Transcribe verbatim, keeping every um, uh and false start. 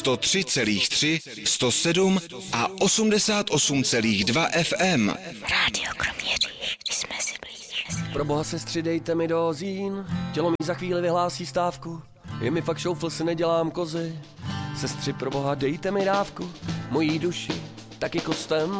sto tři celá tři, sto sedm a osmdesát osm celá dva F M. Rádio Kroměříž, jsme si blíž. Pro boha sestři, dejte mi dozín, tělo mi za chvíli vyhlásí stávku. Je mi fakt šoufl, si nedělám kozy. Sestři, pro boha, dejte mi dávku, mojí duši, taky kostem